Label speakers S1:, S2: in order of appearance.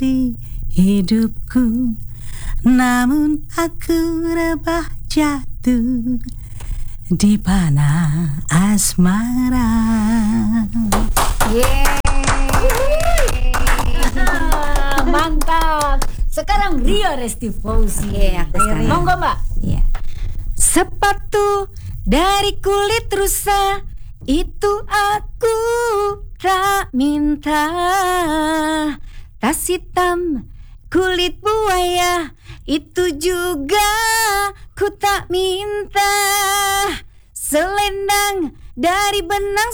S1: di hidupku, namun aku rebah jatuh di panah asmara.
S2: Mantap. Sekarang Ria Resti Fauzi. Monggo Mbak.
S3: Iya. Sepatu dari kulit rusa itu aku tak minta. Tas hitam kulit buaya itu juga ku tak minta. Selendang dari benang